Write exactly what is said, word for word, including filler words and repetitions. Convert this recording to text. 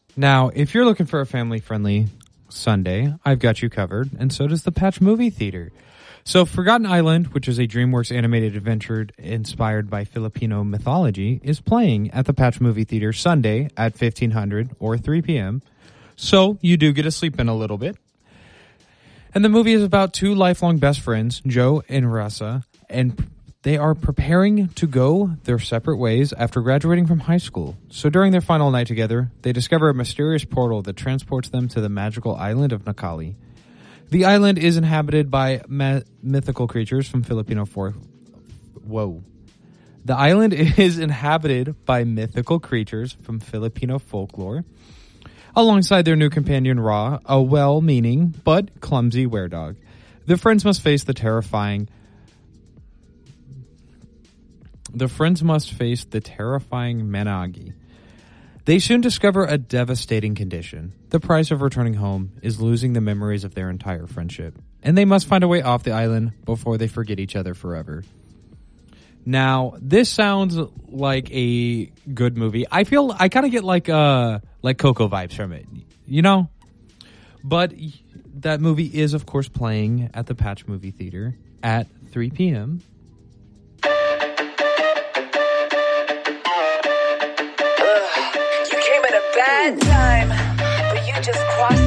Now, if you're looking for a family-friendly Sunday, I've got you covered, and so does the Patch Movie Theater. So Forgotten Island, which is a DreamWorks animated adventure inspired by Filipino mythology, is playing at the Patch Movie Theater Sunday at fifteen hundred or three p.m., so you do get to sleep in a little bit. And the movie is about two lifelong best friends, Joe and Rasa, and they are preparing to go their separate ways after graduating from high school. So during their final night together, they discover a mysterious portal that transports them to the magical island of Nakali. The island is inhabited by ma- mythical creatures from Filipino for Whoa. The island is inhabited by mythical creatures from Filipino folklore, alongside their new companion Ra, a well-meaning but clumsy were-dog. The friends must face the terrifying The friends must face the terrifying Managi. They soon discover a devastating condition. The price of returning home is losing the memories of their entire friendship, and they must find a way off the island before they forget each other forever. Now, this sounds like a good movie. I feel I kind of get like uh like Coco vibes from it, you know? But that movie is, of course, playing at the Patch Movie Theater at three p.m. Bad time, but you just crossed